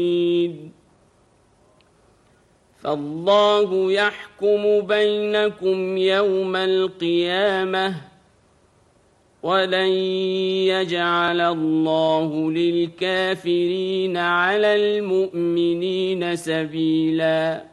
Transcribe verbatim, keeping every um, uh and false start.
فالله يحكم بينكم يوم القيامة ولن يجعل الله للكافرين على المؤمنين سبيلاً.